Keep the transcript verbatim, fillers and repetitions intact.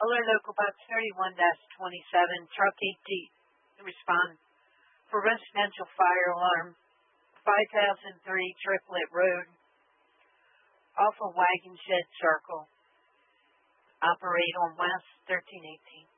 Alert Local Box thirty-one twenty-seven, Truck eighteen, respond for residential fire alarm, five thousand three Triplet Road, off of Wagon Shed Circle. Operate on West thirteen eighteen.